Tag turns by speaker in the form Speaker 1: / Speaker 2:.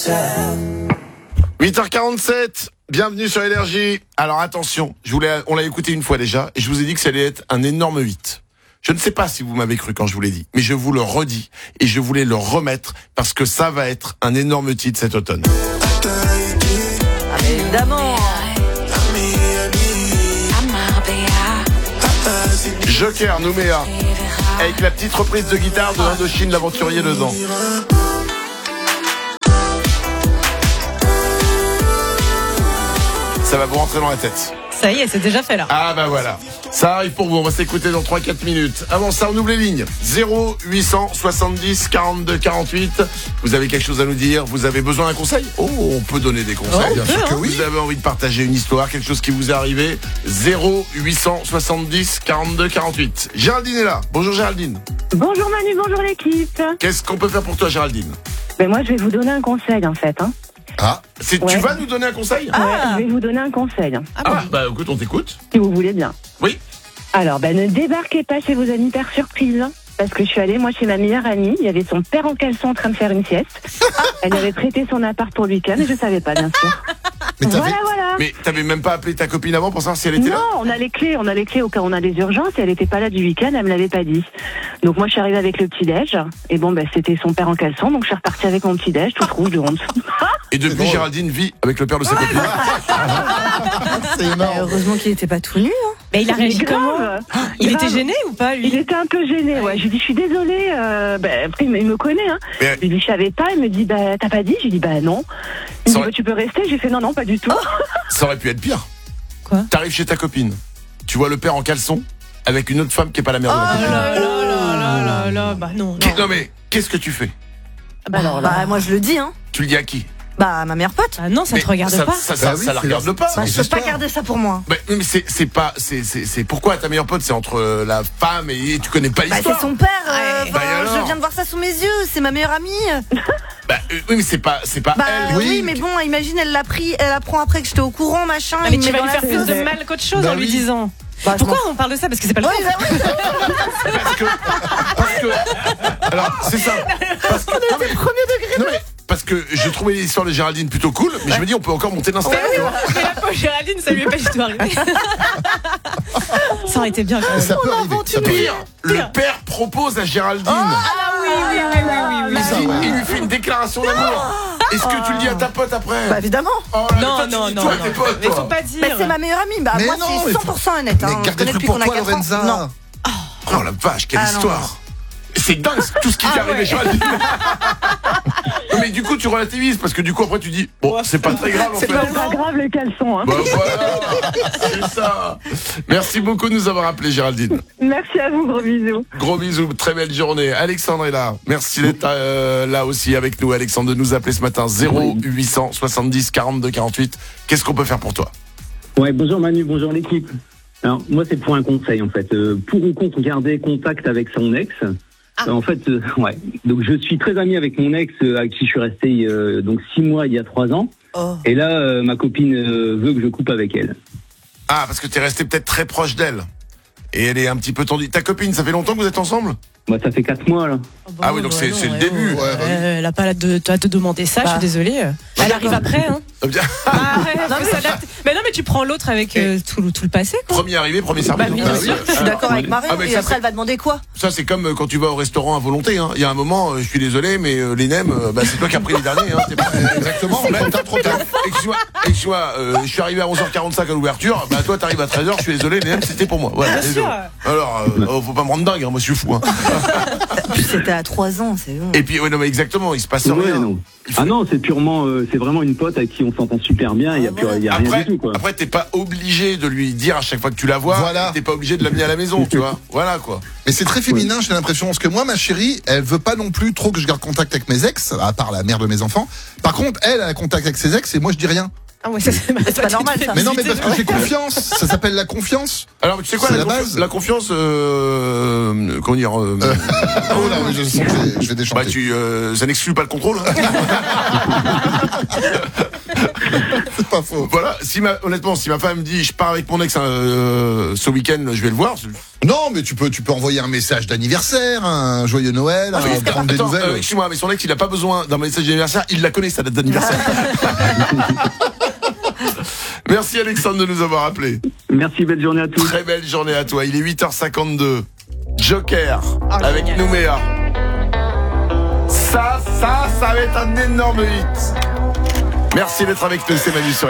Speaker 1: 8h47, bienvenue sur Énergie. Alors attention, on l'a écouté une fois déjà, et je vous ai dit que ça allait être un énorme 8. Je ne sais pas si vous m'avez cru quand je vous l'ai dit, mais je vous le redis, et je voulais le remettre, parce que ça va être un énorme titre cet automne.
Speaker 2: Ah mais évidemment.
Speaker 1: Joker, Nouméa, avec la petite reprise de guitare de Indochine, l'aventurier dedans. Ça va vous rentrer dans la tête.
Speaker 3: Ça y est, c'est déjà fait là.
Speaker 1: Ah bah voilà, ça arrive pour vous, on va s'écouter dans 3-4 minutes. Avant ça, on ouvre les lignes. 0870 42 48. Vous avez quelque chose à nous dire? Vous avez besoin d'un conseil? Oh, on peut donner des conseils.
Speaker 3: Bien sûr que
Speaker 1: oui. Vous avez envie de partager une histoire, quelque chose qui vous est arrivé? 0870 42 48. Géraldine est là. Bonjour Géraldine.
Speaker 4: Bonjour Manu, bonjour l'équipe.
Speaker 1: Qu'est-ce qu'on peut faire pour toi Géraldine?
Speaker 4: Ben moi je vais vous donner un conseil en fait.
Speaker 1: Ah, tu
Speaker 4: Ouais.
Speaker 1: vas nous donner un conseil?
Speaker 4: Ouais, je vais vous donner un conseil,
Speaker 1: Bah écoute, on t'écoute.
Speaker 4: si vous voulez bien.
Speaker 1: Oui.
Speaker 4: Alors, ne débarquez pas chez vos amis par surprise. Parce que je suis allée, moi, chez ma meilleure amie. Il y avait son père en caleçon en train de faire une sieste. Elle avait prêté son appart pour le week-end et je savais pas, bien sûr.
Speaker 5: Mais t'avais-
Speaker 4: Voilà.
Speaker 1: Mais t'avais même pas appelé ta copine avant pour savoir si elle était là?
Speaker 4: Non, on a les clés au cas où on a des urgences et elle était pas là du week-end, elle me l'avait pas dit. Donc moi je suis arrivée avec le petit-déj et bon c'était son père en caleçon, donc je suis repartie avec mon petit-déj, toute rouge de honte.
Speaker 1: Et depuis,
Speaker 5: drôle.
Speaker 1: Géraldine vit avec le père de sa copine.
Speaker 5: C'est énorme.
Speaker 2: Heureusement qu'il était pas tout nu. Hein.
Speaker 3: Mais il a réagi comment?
Speaker 4: Grave.
Speaker 3: Il
Speaker 4: Grave.
Speaker 3: était gêné ou pas
Speaker 4: Il
Speaker 3: lui?
Speaker 4: était un peu gêné, ouais. Je lui dis, je suis désolée. Après, il me connaît, hein.
Speaker 1: Mais-
Speaker 4: Je lui dis, je savais pas. Il me dit, t'as pas dit? J'ai dit, non. Il me
Speaker 1: Ça
Speaker 4: dit,
Speaker 1: aurait-
Speaker 4: tu peux rester? J'ai fait, non, pas du tout.
Speaker 1: Ça aurait pu être pire.
Speaker 3: Quoi?
Speaker 1: T'arrives chez ta copine, tu vois le père en caleçon avec une autre femme qui est pas la mère de la
Speaker 3: Oh
Speaker 1: copine.
Speaker 3: là là, bah non.
Speaker 1: Non mais, qu'est-ce que tu fais?
Speaker 4: Alors là.
Speaker 2: Bah moi je le dis hein.
Speaker 1: Tu le dis à qui?
Speaker 2: Bah ma meilleure pote.
Speaker 3: Ah non, ça
Speaker 1: Mais
Speaker 3: te regarde
Speaker 1: ça,
Speaker 3: pas.
Speaker 1: Ça
Speaker 5: Bah oui,
Speaker 1: la
Speaker 5: c'est
Speaker 1: regarde
Speaker 5: leur-
Speaker 1: pas.
Speaker 2: Bah
Speaker 5: c'est
Speaker 2: je peux pas
Speaker 5: histoire.
Speaker 2: garder ça pour moi.
Speaker 1: Mais c'est pourquoi ta meilleure pote c'est entre la femme et tu connais pas
Speaker 2: Bah
Speaker 1: l'histoire.
Speaker 2: c'est son père.
Speaker 3: Ouais.
Speaker 1: Bah, et alors
Speaker 2: je viens de voir ça sous mes yeux. C'est ma meilleure amie.
Speaker 1: Oui mais c'est pas
Speaker 2: Bah
Speaker 1: elle.
Speaker 2: oui, mais bon, imagine elle apprend après que j'étais au courant machin.
Speaker 3: Ah, mais
Speaker 2: il me
Speaker 3: tu
Speaker 2: met
Speaker 3: vas lui
Speaker 2: dans
Speaker 3: faire
Speaker 2: la
Speaker 3: plus
Speaker 2: sauce.
Speaker 3: de mal qu'autre chose
Speaker 5: Bah
Speaker 3: en lui
Speaker 5: oui.
Speaker 3: disant.
Speaker 2: Bah, je
Speaker 3: Pourquoi
Speaker 2: m'en
Speaker 3: on parle de ça? Parce que c'est pas le
Speaker 2: Ouais,
Speaker 3: cas.
Speaker 2: bah oui.
Speaker 1: parce que alors c'est ça. Parce que, non, mais, non, mais, parce que je trouvais l'histoire de Géraldine plutôt cool, mais je me dis on peut encore monter l'insta. tu vois.
Speaker 3: Mais la pauvre Géraldine, ça lui est pas du tout arrivé. Ça aurait été bien quand même.
Speaker 5: Ça peut arriver. Ça peut
Speaker 1: Pire,
Speaker 5: arriver.
Speaker 1: le père propose à Géraldine.
Speaker 3: Ah oui.
Speaker 1: Il lui fait une déclaration d'amour. Est-ce que tu le dis à ta pote après?
Speaker 2: Bah évidemment.
Speaker 1: Oh là là,
Speaker 3: Non,
Speaker 1: toi, tu
Speaker 3: non,
Speaker 1: dis
Speaker 3: non,
Speaker 1: toi à
Speaker 3: non.
Speaker 1: tes potes,
Speaker 3: Mais
Speaker 1: toi.
Speaker 3: faut pas
Speaker 2: Bah
Speaker 3: dire.
Speaker 2: c'est ma meilleure amie. Bah
Speaker 5: Mais
Speaker 2: moi
Speaker 5: non,
Speaker 2: c'est
Speaker 5: mais
Speaker 2: 100% honnête.
Speaker 5: Mais
Speaker 2: Hein.
Speaker 5: garde des trucs pour toi, Lorenza.
Speaker 2: Non.
Speaker 1: Oh la vache, quelle
Speaker 2: Ah, non.
Speaker 1: histoire. C'est dingue tout ce qui t'est arrivé, Géraldine. Mais du coup, tu relativises parce que du coup, après, tu dis bon, c'est pas très grave en fait.
Speaker 4: C'est pas grave les caleçons, hein.
Speaker 1: Bah voilà, c'est ça. Merci beaucoup de nous avoir appelé, Géraldine.
Speaker 4: Merci à vous, gros bisous.
Speaker 1: Gros bisous, très belle journée. Alexandre est là. Merci d'être là aussi avec nous, Alexandre, de nous appeler ce matin. 0870 42 48. Qu'est-ce qu'on peut faire pour toi?
Speaker 6: Ouais, bonjour Manu, bonjour l'équipe. Alors, moi, c'est pour un conseil, en fait. Pour ou contre garder contact avec son ex. En fait, ouais. Donc, je suis très ami avec mon ex, avec qui je suis resté donc 6 mois il y a 3 ans.
Speaker 2: Oh.
Speaker 6: Et là, ma copine veut que je coupe avec elle.
Speaker 1: Ah, parce que t'es resté peut-être très proche d'elle. Et elle est un petit peu tendue. Ta copine, ça fait longtemps que vous êtes ensemble?
Speaker 6: Moi, ça fait 4 mois, là.
Speaker 1: Ah oui, donc c'est le début.
Speaker 5: Ouais, bah oui.
Speaker 3: Elle a pas de te demander ça, je suis désolée. Elle arrive après, hein. Arrête,
Speaker 2: Non,
Speaker 3: faut
Speaker 2: mais-
Speaker 3: s'adapter. Mais non, mais tu prends l'autre avec tout le passé, quoi.
Speaker 1: Premier arrivé, premier servi.
Speaker 3: Bah oui, bien sûr.
Speaker 2: Je suis d'accord avec Marie.
Speaker 1: Ah, mais
Speaker 2: Et
Speaker 1: ça,
Speaker 2: après elle va demander quoi?
Speaker 1: Ça, c'est comme quand tu vas au restaurant à volonté. Hein. Il y a un moment, je suis désolé, mais les nems, c'est toi qui as pris les derniers. Hein. T'es pas...
Speaker 5: Exactement,
Speaker 1: Mais-
Speaker 5: trop tard.
Speaker 1: Excuse-moi, je suis arrivé à 11h45 à l'ouverture. Bah toi, t'arrives à 13h. Je suis désolé, les nems, c'était pour moi. Voilà,
Speaker 3: Bien
Speaker 1: désolé.
Speaker 3: sûr.
Speaker 1: Alors, faut pas me rendre dingue. Hein. Moi, je suis fou. Hein.
Speaker 2: Puis c'était à 3 ans, c'est bon.
Speaker 1: Et puis, ouais, non, mais exactement, il se passe
Speaker 6: Ouais,
Speaker 1: rien.
Speaker 6: non.
Speaker 1: Il faut-
Speaker 6: Ah non, c'est purement, c'est vraiment une pote avec qui on s'entend super bien. Il y a, y a rien
Speaker 1: Après,
Speaker 6: du tout, quoi.
Speaker 1: après, t'es pas obligé de lui dire à chaque fois que tu la vois.
Speaker 5: Voilà.
Speaker 1: T'es pas obligé de l'amener à la maison, tu vois. Voilà quoi.
Speaker 5: Mais c'est très féminin, j'ai l'impression. Parce que moi, ma chérie, elle veut pas non plus trop que je garde contact avec mes ex, à part la mère de mes enfants. Par contre, elle a contact avec ses ex et moi, je dis rien.
Speaker 3: Ah ouais, ça c'est
Speaker 2: pas normal, ça.
Speaker 5: Mais non, mais parce que j'ai confiance. Ça s'appelle la confiance.
Speaker 1: Alors, tu sais quoi,
Speaker 5: C'est
Speaker 1: la,
Speaker 5: la base.
Speaker 1: la confiance, comment dire,
Speaker 5: Oh là, je sens que je vais déchanter.
Speaker 1: ça n'exclut pas le contrôle. Hein.
Speaker 5: pas faux.
Speaker 1: Voilà, honnêtement, si ma femme me dit je pars avec mon ex ce week-end, je vais le voir.
Speaker 5: Non, mais tu peux envoyer un message d'anniversaire, un joyeux Noël, prendre des nouvelles.
Speaker 1: Excuse-moi, mais son ex, il a pas besoin d'un message d'anniversaire, il la connaît, sa date d'anniversaire. Merci Alexandre de nous avoir appelé.
Speaker 6: Merci, belle journée à tous.
Speaker 1: Très belle journée à toi. Il est 8h52. Joker avec
Speaker 3: génial.
Speaker 1: Nouméa. Ça va être un énorme hit. Merci d'être avec nous, c'est Manu sur